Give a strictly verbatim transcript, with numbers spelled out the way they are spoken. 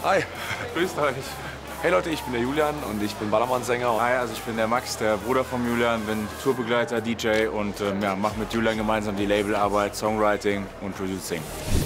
Hi. Grüßt euch. Hey Leute, ich bin der Julian und ich bin Ballermann-Sänger. Hi, also ich bin der Max, der Bruder von Julian, bin Tourbegleiter, D J und ähm, ja, mache mit Julian gemeinsam die Labelarbeit, Songwriting und Producing.